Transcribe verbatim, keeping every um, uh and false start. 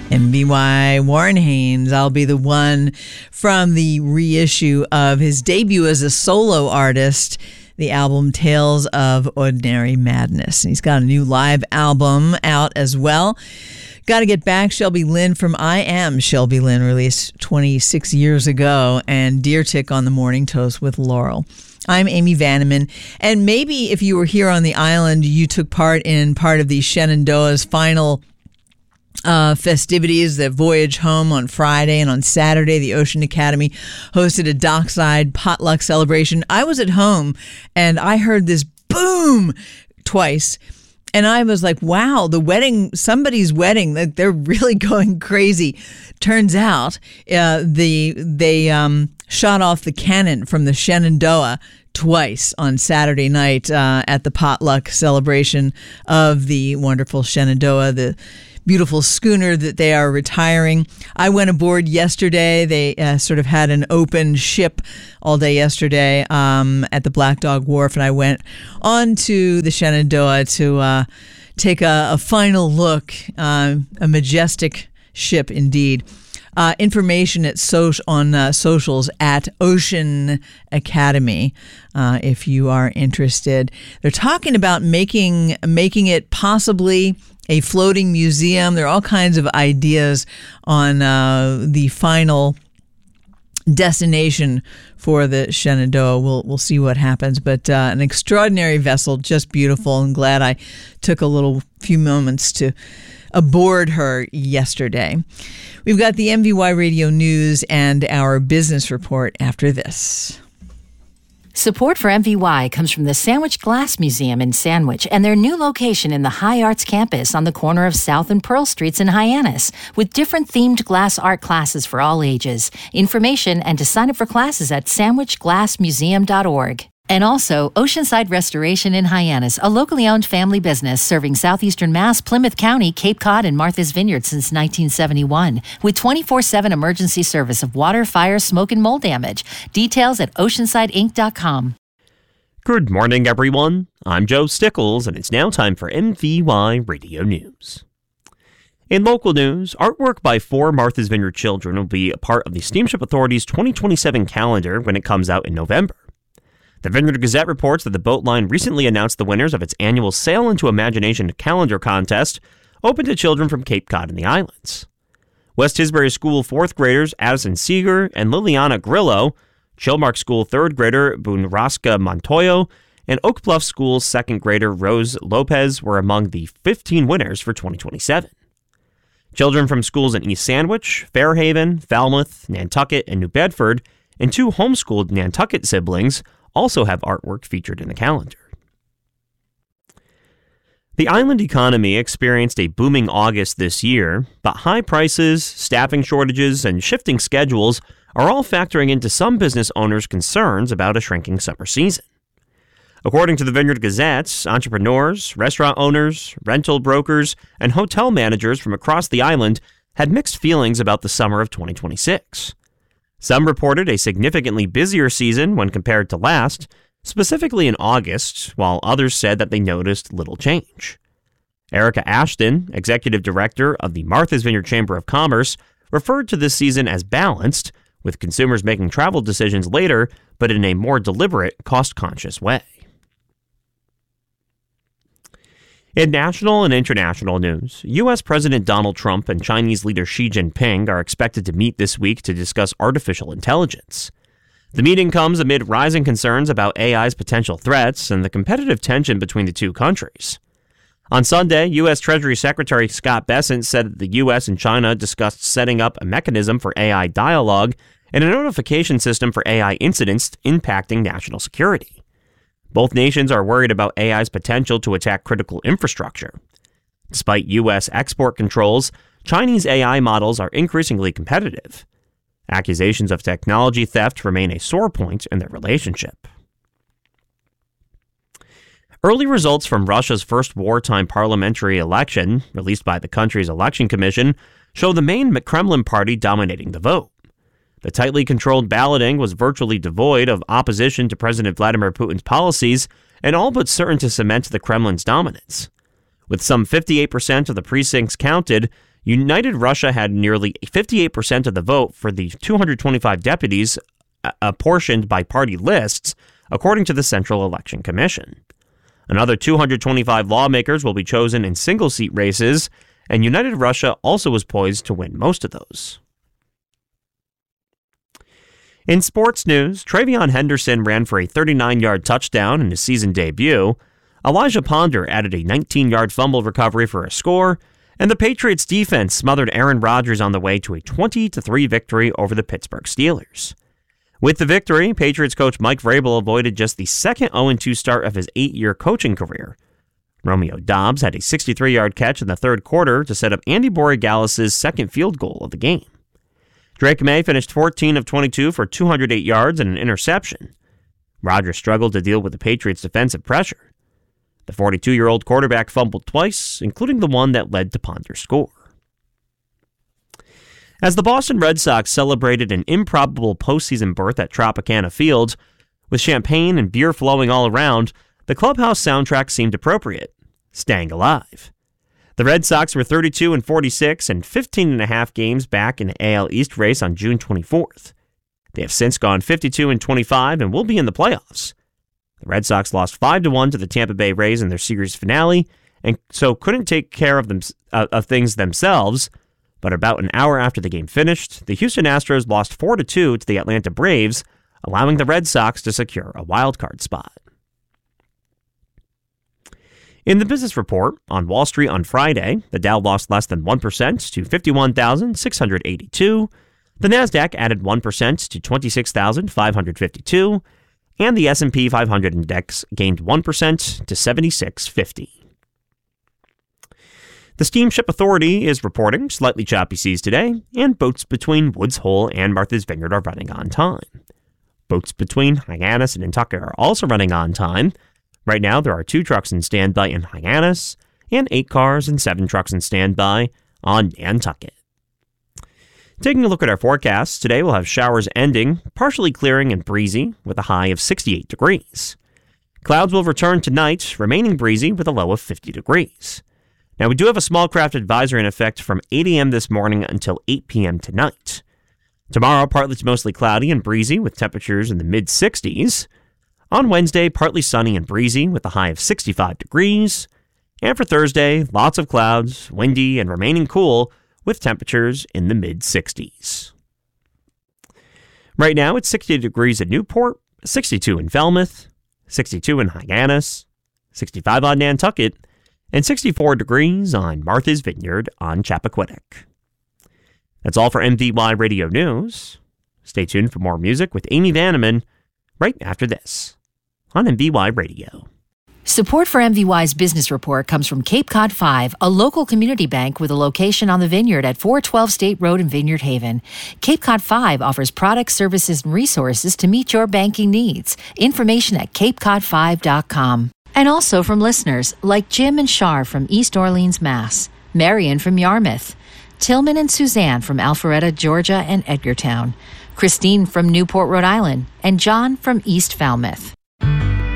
M V Y Warren Haynes. I'll be the one from the reissue of his debut as a solo artist, the album Tales of Ordinary Madness. And he's got a new live album out as well. Got to Get Back, Shelby Lynn from I Am Shelby Lynn, released twenty-six years ago, and Deer Tick on the Morning Toast with Laurel. I'm Amy Vanneman, and maybe if you were here on the island, you took part in part of the Shenandoah's final uh, festivities that voyage home on Friday, and on Saturday, the Ocean Academy hosted a dockside potluck celebration. I was at home, and I heard this boom twice. And I was like, wow, the wedding, somebody's wedding, they're really going crazy. Turns out uh, the they um, shot off the cannon from the Shenandoah twice on Saturday night uh, at the potluck celebration of the wonderful Shenandoah, the beautiful schooner that they are retiring. I went aboard yesterday. They uh, sort of had an open ship all day yesterday um, at the Black Dog Wharf, and I went on to the Shenandoah to uh, take a, a final look. Uh, a majestic ship indeed. Uh, information at so- on uh, socials at Ocean Academy, uh, if you are interested. They're talking about making making it possibly a floating museum. There are all kinds of ideas on uh, the final destination for the Shenandoah. We'll we'll see what happens, but uh, an extraordinary vessel, just beautiful. I'm glad I took a little few moments to aboard her yesterday. We've got the M V Y Radio News and our business report after this. Support for M V Y comes from the Sandwich Glass Museum in Sandwich and their new location in the High Arts Campus on the corner of South and Pearl Streets in Hyannis, with different themed glass art classes for all ages. Information and to sign up for classes at sandwich glass museum dot org. And also, Oceanside Restoration in Hyannis, a locally owned family business serving southeastern Mass, Plymouth County, Cape Cod, and Martha's Vineyard since nineteen seventy-one, with twenty-four seven emergency service of water, fire, smoke, and mold damage. Details at oceanside inc dot com. Good morning, everyone. I'm Joe Stickles, and it's now time for M V Y Radio News. In local news, artwork by four Martha's Vineyard children will be a part of the Steamship Authority's twenty twenty-seven calendar when it comes out in November. The Vineyard Gazette reports that the boat line recently announced the winners of its annual Sail into Imagination calendar contest, open to children from Cape Cod and the islands. West Tisbury School fourth graders Addison Seeger and Liliana Grillo, Chilmark School third grader Bunraska Montoyo, and Oak Bluff School's second grader Rose Lopez were among the fifteen winners for twenty twenty-seven. Children from schools in East Sandwich, Fairhaven, Falmouth, Nantucket, and New Bedford, and two homeschooled Nantucket siblings also have artwork featured in the calendar. The island economy experienced a booming August this year, but high prices, staffing shortages, and shifting schedules are all factoring into some business owners' concerns about a shrinking summer season. According to the Vineyard Gazette, entrepreneurs, restaurant owners, rental brokers, and hotel managers from across the island had mixed feelings about the summer of twenty twenty-six. Some reported a significantly busier season when compared to last, specifically in August, while others said that they noticed little change. Erica Ashton, executive director of the Martha's Vineyard Chamber of Commerce, referred to this season as balanced, with consumers making travel decisions later, but in a more deliberate, cost-conscious way. In national and international news, U S President Donald Trump and Chinese leader Xi Jinping are expected to meet this week to discuss artificial intelligence. The meeting comes amid rising concerns about A I's potential threats and the competitive tension between the two countries. On Sunday, U S Treasury Secretary Scott Bessent said that the U S and China discussed setting up a mechanism for A I dialogue and a notification system for A I incidents impacting national security. Both nations are worried about A I's potential to attack critical infrastructure. Despite U S export controls, Chinese A I models are increasingly competitive. Accusations of technology theft remain a sore point in their relationship. Early results from Russia's first wartime parliamentary election, released by the country's election commission, show the main Kremlin party dominating the vote. The tightly controlled balloting was virtually devoid of opposition to President Vladimir Putin's policies and all but certain to cement the Kremlin's dominance. With some fifty-eight percent of the precincts counted, United Russia had nearly fifty-eight percent of the vote for the two hundred twenty-five deputies apportioned by party lists, according to the Central Election Commission. Another two hundred twenty-five lawmakers will be chosen in single-seat races, and United Russia also was poised to win most of those. In sports news, Travion Henderson ran for a thirty-nine-yard touchdown in his season debut. Elijah Ponder added a nineteen-yard fumble recovery for a score, and the Patriots defense smothered Aaron Rodgers on the way to a twenty to three victory over the Pittsburgh Steelers. With the victory, Patriots coach Mike Vrabel avoided just the second oh and two start of his eight-year coaching career. Romeo Doubs had a sixty-three-yard catch in the third quarter to set up Andy Borregales' second field goal of the game. Drake May finished fourteen of twenty-two for two hundred eight yards and an interception. Rodgers struggled to deal with the Patriots' defensive pressure. The forty-two-year-old quarterback fumbled twice, including the one that led to Ponder's score. As the Boston Red Sox celebrated an improbable postseason berth at Tropicana Field, with champagne and beer flowing all around, the clubhouse soundtrack seemed appropriate: Staying Alive. The Red Sox were thirty-two and forty-six and fifteen and a half games back in the A L East race on June twenty-fourth. They have since gone fifty-two and twenty-five and will be in the playoffs. The Red Sox lost five to one to the Tampa Bay Rays in their series finale, and so couldn't take care of them uh, of things themselves. But about an hour after the game finished, the Houston Astros lost four to two to the Atlanta Braves, allowing the Red Sox to secure a wildcard spot. In the business report, on Wall Street on Friday, the Dow lost less than one percent to fifty-one thousand six hundred eighty-two, the Nasdaq added one percent to twenty-six thousand five hundred fifty-two, and the S and P five hundred index gained one percent to seventy-six fifty. The Steamship Authority is reporting slightly choppy seas today, and boats between Woods Hole and Martha's Vineyard are running on time. Boats between Hyannis and Nantucket are also running on time. Right now, there are two trucks in standby in Hyannis, and eight cars and seven trucks in standby on Nantucket. Taking a look at our forecast, today we'll have showers ending, partially clearing and breezy, with a high of sixty-eight degrees. Clouds will return tonight, remaining breezy with a low of fifty degrees. Now, we do have a small craft advisory in effect from eight a.m. this morning until eight p.m. tonight. Tomorrow, partly to mostly cloudy and breezy with temperatures in the mid-sixties. On Wednesday, partly sunny and breezy with a high of sixty-five degrees. And for Thursday, lots of clouds, windy, and remaining cool with temperatures in the mid-sixties. Right now, it's sixty degrees at Newport, sixty-two in Falmouth, sixty-two in Hyannis, sixty-five on Nantucket, and sixty-four degrees on Martha's Vineyard on Chappaquiddick. That's all for M V Y Radio News. Stay tuned for more music with Amy Vanneman right after this on M V Y Radio. Support for M V Y's business report comes from Cape Cod five, a local community bank with a location on the Vineyard at four twelve State Road in Vineyard Haven. Cape Cod five offers products, services, and resources to meet your banking needs. Information at cape cod five dot com. And also from listeners like Jim and Shar from East Orleans, Mass., Marion from Yarmouth, Tillman and Suzanne from Alpharetta, Georgia and Edgartown, Christine from Newport, Rhode Island, and John from East Falmouth.